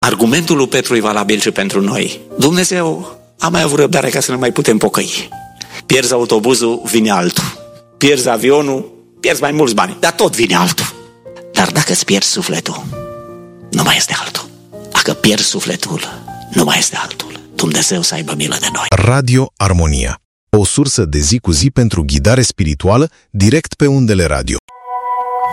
Argumentul lui Petru e valabil și pentru noi. Dumnezeu a mai avut răbdare ca să ne mai putem pocăi. Pierzi autobuzul, vine altul. Pierzi avionul, pierzi mai mulți bani, dar tot vine altul. Dar dacă îți pierzi sufletul, nu mai este altul. Dacă pierzi sufletul, nu mai este altul. Dumnezeu să aibă milă de noi. Radio Armonia, o sursă de zi cu zi pentru ghidare spirituală direct pe undele radio.